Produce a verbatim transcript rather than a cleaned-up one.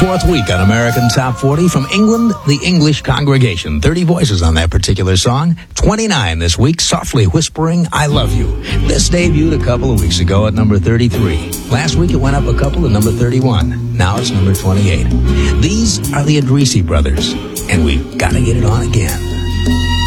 twenty-fourth week on American Top forty. From England, the English Congregation. thirty voices on that particular song. twenty-nine this week, Softly Whispering, I Love You. This debuted a couple of weeks ago at number thirty-three. Last week it went up a couple to number thirty-one. Now it's number twenty-eight. These are the Adrisi Brothers, and we've got to get it on again.